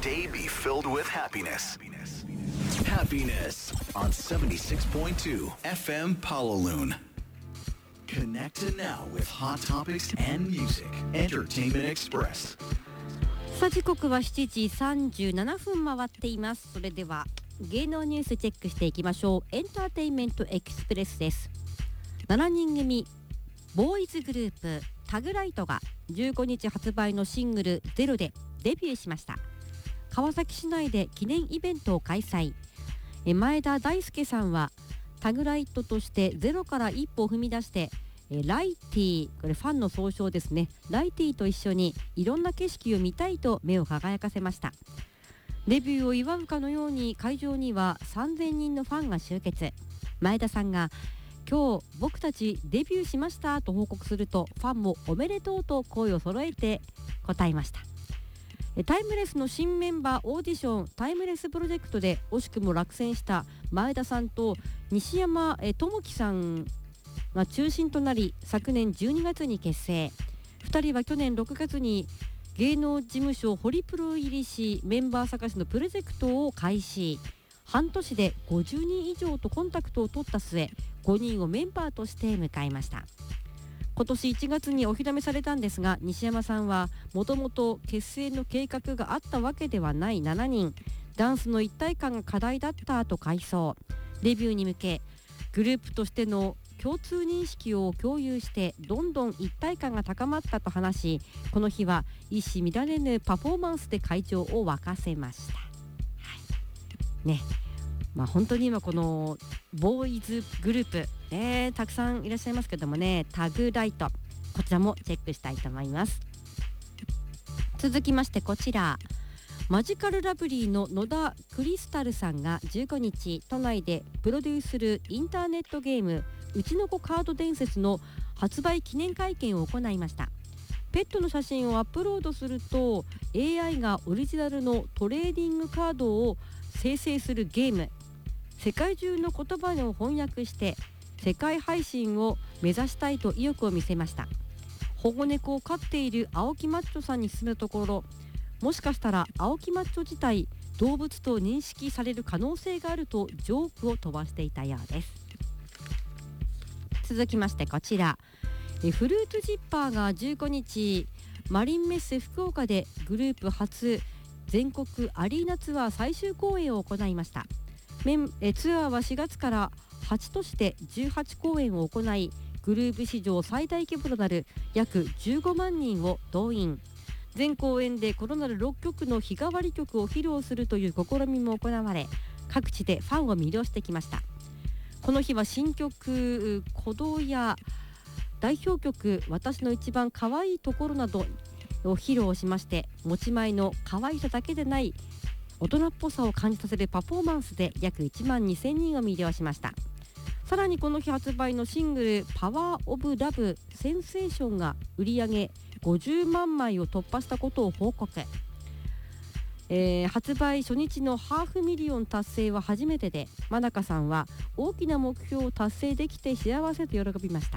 day be filled with happiness. Happiness on 76.2 FM Palaloon. Connect now with hot topics and music. Entertainment Express. さあ時刻は7時37分回っています。それでは芸能ニュースチェックしていきましょう。エンターテインメントエクスプレスです。7人組ボーイズグループタグライトが15日発売のシングルゼロでデビューしました。川崎市内で記念イベントを開催。前田大輔さんはタグライトとしてゼロから一歩踏み出してライティー、これファンの総称ですね、ライティーと一緒にいろんな景色を見たいと目を輝かせました。デビューを祝うかのように会場には3000人のファンが集結。前田さんが今日僕たちデビューしましたと報告すると、ファンもおめでとうと声を揃えて答えました。タイムレスの新メンバーオーディションタイムレスプロジェクトで惜しくも落選した前田さんと西山智樹さんが中心となり、昨年12月に結成。2人は去年6月に芸能事務所ホリプロ入りし、メンバー探しのプロジェクトを開始。半年で50人以上とコンタクトを取った末、5人をメンバーとして迎えました。今年1月にお披露目されたんですが、西山さんはもともと結成の計画があったわけではない7人、ダンスの一体感が課題だったと回想。デビューに向けグループとしての共通認識を共有してどんどん一体感が高まったと話し、この日は一糸乱れぬパフォーマンスで会場を沸かせました。はいね、本当に今このボーイズグループ、たくさんいらっしゃいますけどもね、タグライト、こちらもチェックしたいと思います。続きましてこちら、マジカルラブリーの野田クリスタルさんが15日都内でプロデュースするインターネットゲームうちの子カード伝説の発売記念会見を行いました。ペットの写真をアップロードすると AI がオリジナルのトレーディングカードを生成するゲーム。世界中の言葉を翻訳して世界配信を目指したいと意欲を見せました。保護猫を飼っている青木マッチョさんに勧めたところ、もしかしたら青木マッチョ自体動物と認識される可能性があるとジョークを飛ばしていたようです。続きましてこちら、フルーツジッパーが15日マリンメッセ福岡でグループ初全国アリーナツアー最終公演を行いました。ツアーは4月から8都市で18公演を行い、グループ史上最大規模となる約15万人を動員。全公演で異なる6曲の日替わり曲を披露するという試みも行われ、各地でファンを魅了してきました。この日は新曲鼓動や代表曲私の一番可愛いところなどを披露しまして、持ち前の可愛さだけでない大人っぽさを感じさせるパフォーマンスで約1万2000人を魅了しました。さらにこの日発売のシングルパワーオブラブセンセーションが売り上げ50万枚を突破したことを報告。発売初日の500,000達成は初めてで、真中さんは大きな目標を達成できて幸せと喜びました。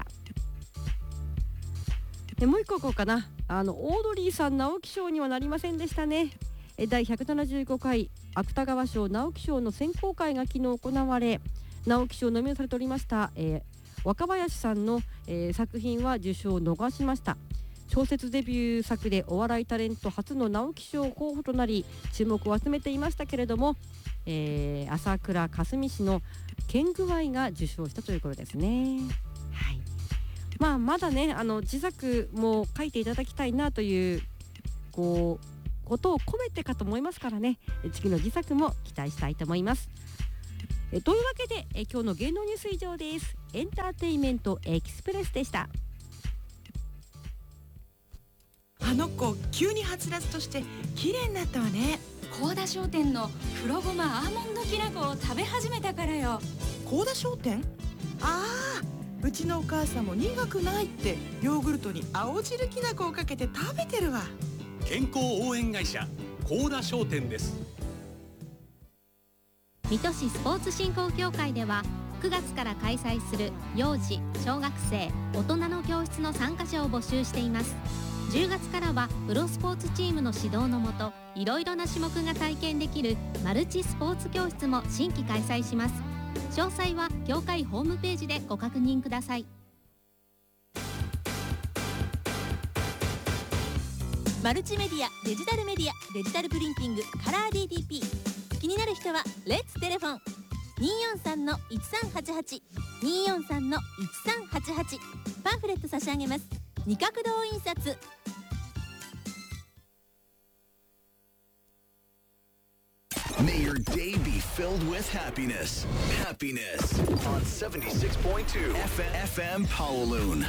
もう一個こうかな、オードリーさん直木賞にはなりませんでしたね。第175回芥川賞直木賞の選考会が昨日行われ、直木賞ノミネートされておりました、若林さんの、作品は受賞を逃しました。小説デビュー作でお笑いタレント初の直木賞候補となり注目を集めていましたけれども、朝倉かすみ氏のケングワイが受賞したということですね。はい、まだね自作も書いていただきたいなということを込めてかと思いますからね、次の自作も期待したいと思います。というわけで今日の芸能ニュース以上です。エンターテインメントエキスプレスでした。 あの子急にはつらつとして綺麗になったわね。 高田商店の黒ごまアーモンドきな粉を食べ始めたからよ。 高田商店？ああ、うちのお母さんも苦くないってヨーグルトに青汁きな粉をかけて食べてるわ。 健康応援会社高田商店です。 水戸市スポーツ振興協会では9月から開催する幼児、小学生、大人の教室の参加者を募集しています。 10月からはプロスポーツチームの指導のもといろいろな種目が体験できるマルチスポーツ教室も新規開催します。詳細は協会ホームページでご確認ください。 マルチメディア、デジタルメディア、デジタルプリンティング、カラー DTP。 気になる人はレッツテレフォン 243-1388 243-1388。 パンフレット差し上げます。二角堂印刷。 May your day be filled with happiness. Happiness on 76.2 FM Pawaloon.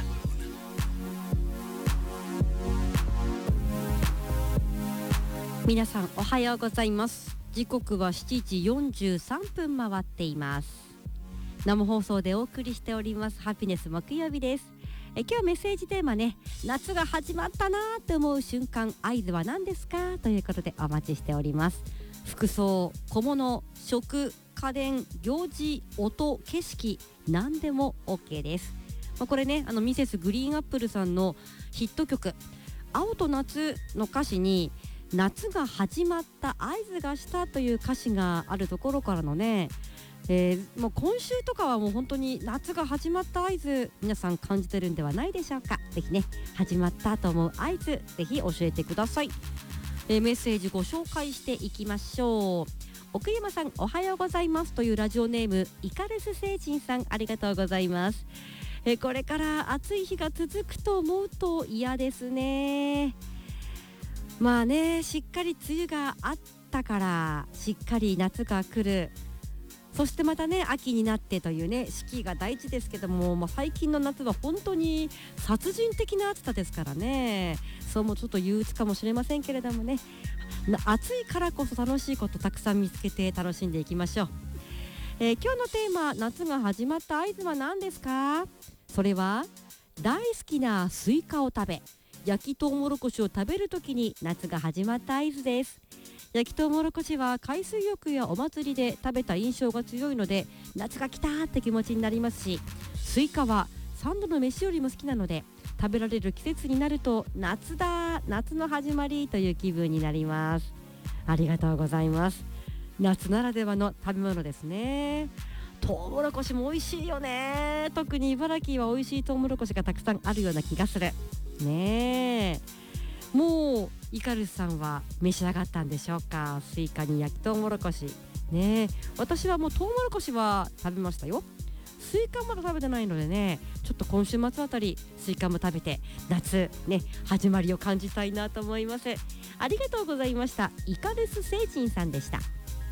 皆さんおはようございます。時刻は7時43分回っています。生放送でお送りしておりますハピネス木曜日です。今日メッセージテーマね、夏が始まったなと思う瞬間、合図は何ですかということでお待ちしております。服装、小物、食、家電、行事、音、景色、何でも OK です。これね、ミセスグリーンアップルさんのヒット曲青と夏の歌詞に夏が始まった合図がしたという歌詞があるところからのね、もう今週とかはもう本当に夏が始まった合図、皆さん感じてるんではないでしょうか。ぜひね、始まったと思う合図、ぜひ教えてください。メッセージご紹介していきましょう。奥山さんおはようございますというラジオネームイカレス星人さん、ありがとうございます。これから暑い日が続くと思うと嫌ですね。まあね、しっかり梅雨があったからしっかり夏が来る、そしてまたね秋になってというね、四季が大事ですけども、最近の夏は本当に殺人的な暑さですからね。そうもちょっと憂鬱かもしれませんけれどもね、暑いからこそ楽しいことたくさん見つけて楽しんでいきましょう。今日のテーマ、夏が始まった合図は何ですか？それは大好きなスイカを食べ、焼きとうもろこしを食べるときに夏が始まった合図です。焼きとうもろこしは海水浴やお祭りで食べた印象が強いので夏が来たって気持ちになりますし、スイカは3度の飯よりも好きなので食べられる季節になると夏だ、夏の始まりという気分になります。ありがとうございます。夏ならではの食べ物ですね。トウモロコシも美味しいよね。特に茨城は美味しいトウモロコシがたくさんあるような気がするね。もうイカルスさんは召し上がったんでしょうか？スイカに焼きとうもろこしね。私はもうトウモロコシは食べましたよ。スイカまだ食べてないのでね、ちょっと今週末あたりスイカも食べて夏ね始まりを感じたいなと思います。ありがとうございました。イカルス星人さんでした。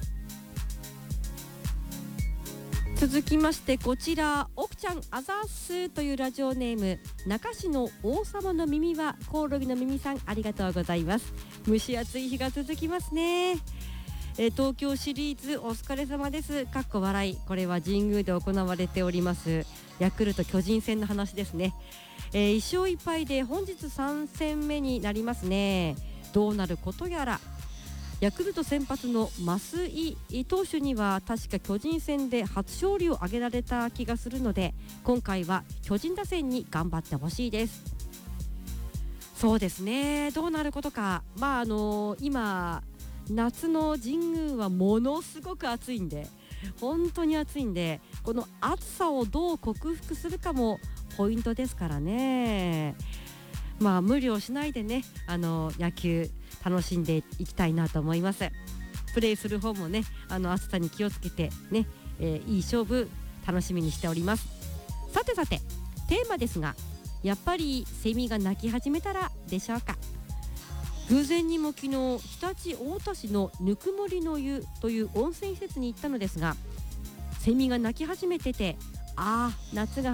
続きましてこちら、奥ちゃんあざーすというラジオネーム、中市の王様の耳はコオロギの耳さん、ありがとうございます。蒸し暑い日が続きますね。東京シリーズお疲れ様です。かっこ笑い。これは神宮で行われておりますヤクルト巨人戦の話ですね。1勝1敗で本日3戦目になりますね。どうなることやら。ヤクルト先発の増井投手には確か巨人戦で初勝利を挙げられた気がするので、今回は巨人打線に頑張ってほしいです。そうですね、どうなることか。今夏の神宮はものすごく暑いんで、本当に暑いんで、この暑さをどう克服するかもポイントですからね。無理をしないでね、野球楽しんでいきたいなと思います。プレーする方もね、暑さに気をつけてね、いい勝負楽しみにしております。さてテーマですが、やっぱりセミが鳴き始めたらでしょうか。偶然にも昨日常陸太田市のぬくもりの湯という温泉施設に行ったのですが、セミが鳴き始めてて、夏が